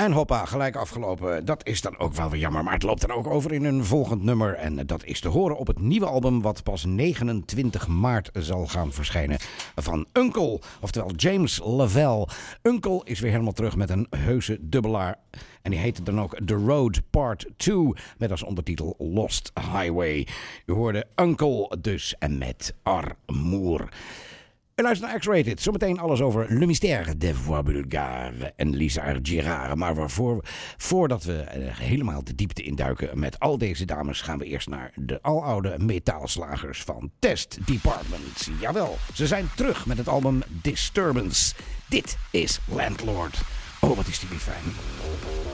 En hoppa, gelijk afgelopen. Dat is dan ook wel weer jammer. Maar het loopt dan ook over in een volgend nummer. En dat is te horen op het nieuwe album wat pas 29 maart zal gaan verschijnen. Van Uncle, oftewel James Lavelle. Uncle is weer helemaal terug met een heuse dubbelaar. En die heette dan ook The Road Part 2. Met als ondertitel Lost Highway. U hoorde Uncle dus en met Amour. En luister naar X-Rated. Zometeen alles over Le Mystère des Voix Bulgares en Lisa Girard. Maar voordat we helemaal de diepte induiken met al deze dames, gaan we eerst naar de aloude metaalslagers van Test Department. Jawel, ze zijn terug met het album Disturbance. Dit is Landlord. Oh, wat is die weer fijn.